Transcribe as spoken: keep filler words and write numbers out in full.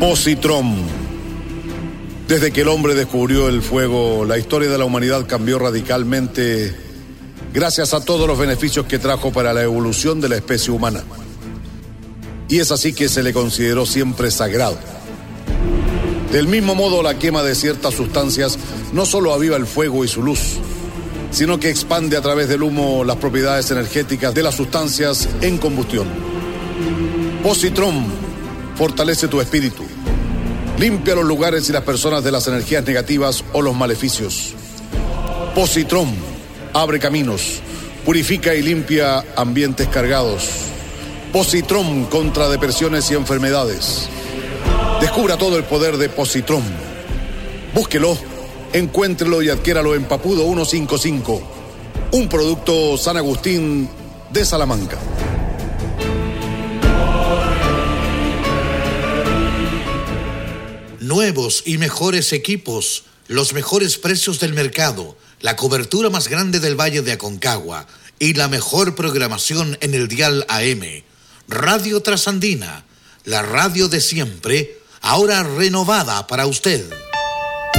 Positron. Desde que el hombre descubrió el fuego, la historia de la humanidad cambió radicalmente gracias a todos los beneficios que trajo para la evolución de la especie humana. Y es así que se le consideró siempre sagrado. Del mismo modo, la quema de ciertas sustancias no solo aviva el fuego y su luz, sino que expande a través del humo las propiedades energéticas de las sustancias en combustión. Positron fortalece tu espíritu, limpia los lugares y las personas de las energías negativas o los maleficios. Positron abre caminos, purifica y limpia ambientes cargados. Positron contra depresiones y enfermedades. Descubra todo el poder de Positron. Búsquelo, encuéntrelo y adquiéralo en Papudo ciento cincuenta y cinco, un producto San Agustín de Salamanca. Nuevos y mejores equipos, los mejores precios del mercado, la cobertura más grande del Valle de Aconcagua y la mejor programación en el dial A M. Radio Trasandina, la radio de siempre, ahora renovada para usted.